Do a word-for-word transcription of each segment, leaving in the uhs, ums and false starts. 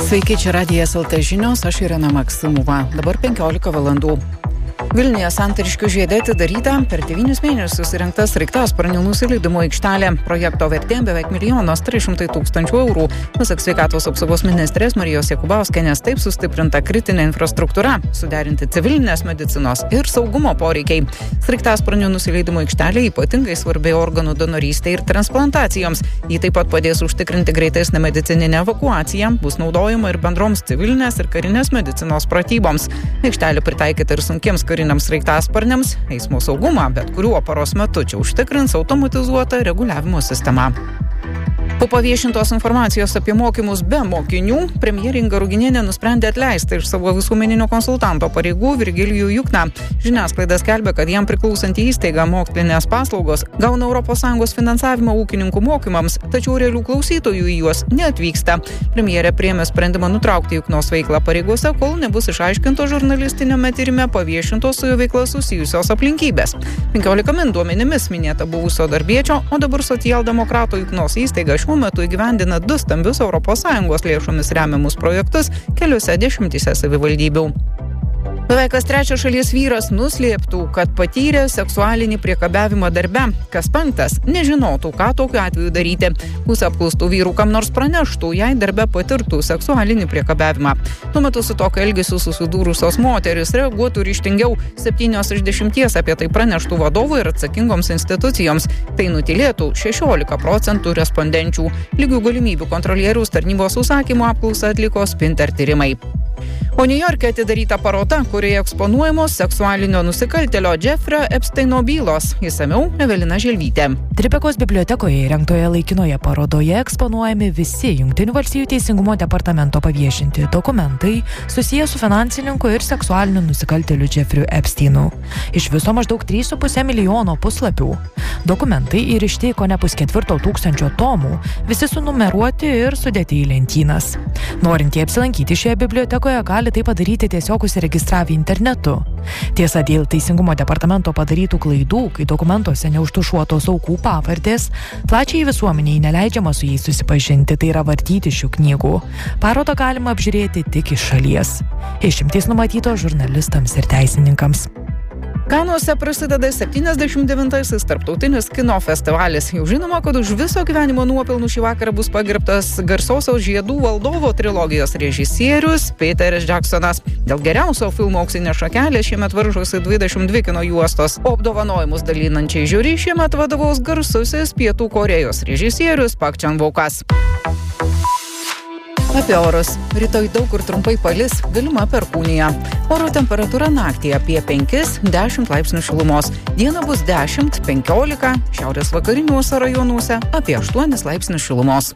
Sveiki, čia Radijas L T žinios, aš Irena Maksimova. Dabar penkiolika valandų. Vilniuje Santariškių žiede atidaryta per devynis mėnesius įrengta sraigtasparnių nusileidimo aikštelė. Projekto vertė beveik milijonas trys šimtai tūkstančių eurų. Pasak sveikatos apsaugos ministrės Marijos Jakubauskienės, taip sustiprinta kritinė infrastruktūra, suderinti civilinės medicinos ir saugumo poreikiai. Sraigtasparnių nusileidimo aikštelė ypatingai svarbi organų donorystė ir transplantacijoms. Ji taip pat padės užtikrinti greitesnę medicininę evakuaciją, bus naudojama ir bendroms civilinės ir karinės medicinos pratyboms. Aikštelė pritaikyta ir sunkiems kariniams sraigtasparniams, eismo saugumą, bet kuriuo paros metu čia užtikrins automatizuota reguliavimo sistema. Po paviešintos informacijos apie mokymus be mokinių, premjerė Inga Ruginienė nusprendė atleisti iš savo visuomeninio konsultanto pareigų Virgilijų Jukną. Žiniasklaida skelbia, kad jam priklausanti įstaiga Mokslinės paslaugos gauna Europos Sąjungos finansavimą ūkininkų mokymams, tačiau realių klausytojų į juos neatvyksta. Premjerė priėmė sprendimą nutraukti Juknos veiklą pareigose, kol nebus išaiškintos žurnalistinėme tyrime paviešintos su jo veikla susijusios aplinkybės. penkiolika min duomenimis minėta buvusio darbiečio, o dabar socialdemokrato Juknos įstaiga šiuo metu įgyvendina du stambius Europos Sąjungos lėšomis remiamus projektus keliose dešimtyse savivaldybių. Beveik kas trečias šalies vyras nuslėptų, kad patyrė seksualinį priekabiavimą darbe. Kas penktas nežinotų, ką tokiu atveju daryti. Pusė apklaustų vyrų kam nors praneštų, jei darbe patirtų seksualinį priekabiavimą. Tuo metu su tokiu elgesiu susidūrusios moterys reaguotų ryžtingiau. Septynios iš dešimties apie tai praneštų vadovui ir atsakingoms institucijoms. Tai nutylėtų šešiolika procentų respondenčių. Lygių galimybių kontrolieriaus tarnybos užsakymu apklausą atliko Spinter tyrimai. O Niujorke atidaryta paroda, kurioje eksponuojamos seksualinio nusikaltėlio Jeffrio Epsteino bylos. Išsamiau Evelina Želvytė. Tripekos bibliotekoje įrengtoje laikinoje parodoje eksponuojami visi Jungtinių valstijų teisingumo departamento paviešinti dokumentai susiję su finansininku ir seksualiniu nusikaltėliu Jeffriu Epsteinu. Iš viso maždaug trys su puse milijono puslapių. Dokumentai įrišti į kone pusketvirto tūkstančio tomų, visi sunumeruoti ir sudėti į lentynas. Norintieji apsilankyti šioje bibliotekoje gali tai padaryti tiesiog užsiregistravę internetu. Tiesa, dėl teisingumo departamento padarytų klaidų, kai dokumentuose neužtušuotos aukų pavardės, plačiai visuomeniai neleidžiama su jais susipažinti, tai yra vartyti šių knygų. Parodą galima apžiūrėti tik iš šalies. Išimtys numatytos žurnalistams ir teisininkams. Kanuose prasideda septyniasdešimt devintasis tarptautinis kino festivalis. Jau žinoma, kad už viso gyvenimo nuopelnų šį vakarą bus pagerbtas garsiosios Žiedų valdovo trilogijos režisierius Peteris Jacksonas. Dėl geriausio filmo Auksinė šakelė šiemet varžosi dvidešimt dvi kino juostos, o apdovanojimus dalinančiai žiūri šiemet vadovaus garsusis Pietų Korėjos režisierius Pak Chan-wokas. Apie orus. Rytoj daug kur trumpai palis, galima perkūnija. Oro temperatūra naktį apie penkis dešimt laipsnių šilumos. Diena bus dešimt penkiolika, šiaurės vakariniuose rajonuose apie aštuonis laipsnius šilumos.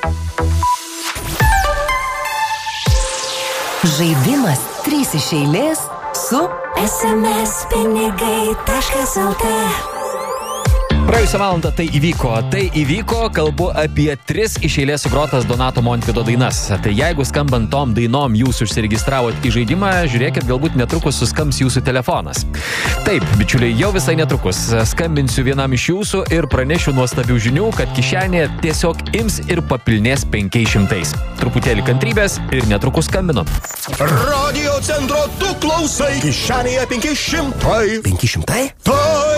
Žaidimas trys iš eilės su es em es pinigai taškas el tė. Praėjusią valandą tai įvyko. Tai įvyko, kalbu apie tris iš eilės sugrotas Donato Montvydo dainas. Tai jeigu skambant tom dainom jūs užsiregistravot į žaidimą, žiūrėkit, galbūt netrukus suskambs jūsų telefonas. Taip, bičiuliai, jau visai netrukus skambinsiu vienam iš jūsų ir pranešiu nuostabių žinių, kad kišenė tiesiog ims ir papilnės penkiais šimtais. Truputėlį kantrybės ir netrukus skambinu. Radio centro tu klausai, kišenėje penki šimtai. penki šimtai? Tai